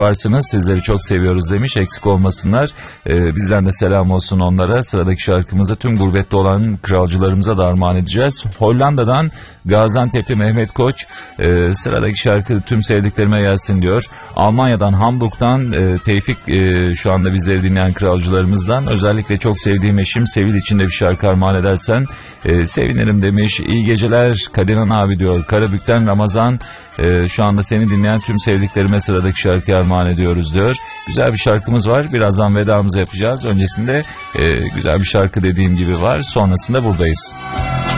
varsınız. Sizleri çok seviyoruz demiş. Eksik olmasınlar. Bizden de selam olsun onlara. Sıradaki şarkımızı tüm gurbette olan kralcılarımıza da armağan edeceğiz. Hollanda'dan Gaziantep'li Mehmet Koç. Sıradaki şarkı tüm sevdiklerime gelsin diyor. Almanya'dan Hamburg'dan Tevfik şu anda bizleri dinleyen kralcılarımızdan. Özellikle çok sevdiğim eşim Sevil için de bir şarkı armağan edersen sevinirim demiş. İyi geceler Kadiran abi diyor. Karabük'ten Ramazan. Şu anda seni dinleyen tüm sevdiklerime sıradaki şarkıyı armağan ediyoruz diyor. Güzel bir şarkımız var. Birazdan vedamızı yapacağız. Öncesinde güzel bir şarkı dediğim gibi var. Sonrasında buradayız.